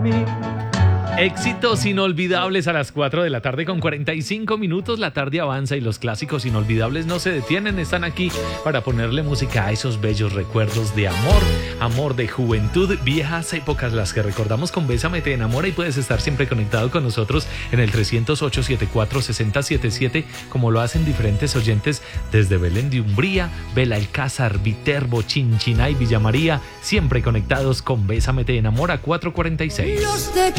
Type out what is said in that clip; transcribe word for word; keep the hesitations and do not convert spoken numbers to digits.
mí. Éxitos inolvidables a las cuatro de la tarde con cuarenta y cinco minutos. La tarde avanza y los clásicos inolvidables no se detienen. Están aquí para ponerle música a esos bellos recuerdos de amor, amor de juventud, viejas épocas, las que recordamos con Bésame Te Enamora. Y puedes estar siempre conectado con nosotros en el tres cero ocho, siete cuatro, seis cero siete siete, como lo hacen diferentes oyentes desde Belén de Umbría, Belalcázar, Viterbo, Chinchiná y Villa María. Siempre conectados con Bésame Te Enamora cuatro cuarenta y seis.